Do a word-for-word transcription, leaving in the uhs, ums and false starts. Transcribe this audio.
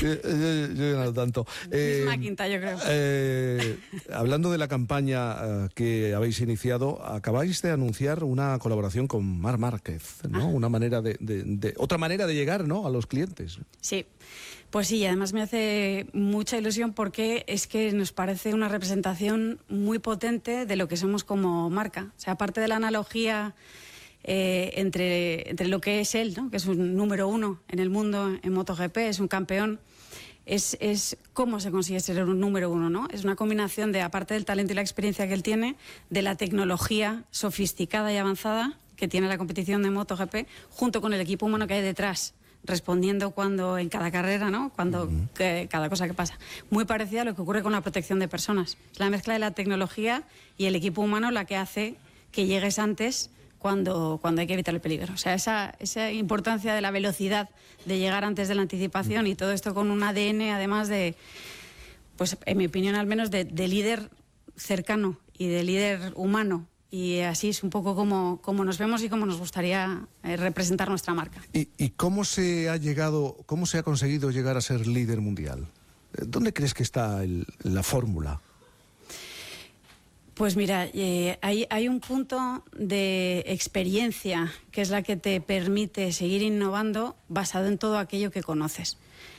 yo, yo, yo no tanto. Eh, Misma quinta, yo creo. Eh, hablando de la campaña uh, que habéis iniciado, acabáis de anunciar una colaboración con Marc Márquez, ¿no? Ah. Una manera de, de, de, otra manera de llegar, ¿no?, a los clientes. Sí. Pues sí, además me hace mucha ilusión porque es que nos parece una representación muy potente de lo que somos como marca. O sea, aparte de la analogía eh, entre, entre lo que es él, ¿no?, que es un número uno en el mundo en MotoGP, es un campeón, es, es cómo se consigue ser un número uno, ¿no? Es una combinación de, aparte del talento y la experiencia que él tiene, de la tecnología sofisticada y avanzada que tiene la competición de MotoGP, junto con el equipo humano que hay detrás, respondiendo cuando en cada carrera, ¿no?, cuando uh-huh. que, cada cosa que pasa. Muy parecida a lo que ocurre con la protección de personas. Es la mezcla de la tecnología y el equipo humano la que hace que llegues antes cuando, cuando hay que evitar el peligro. O sea, esa, esa importancia de la velocidad, de llegar antes de la anticipación, y todo esto con un A D N, además de, pues en mi opinión al menos, de, de líder cercano y de líder humano. Y así es un poco como, como nos vemos y cómo nos gustaría eh, representar nuestra marca. ¿Y, ¿Y cómo se ha llegado, cómo se ha conseguido llegar a ser líder mundial? ¿Dónde crees que está el, la fórmula? Pues mira, eh, hay, hay un punto de experiencia que es la que te permite seguir innovando basado en todo aquello que conoces.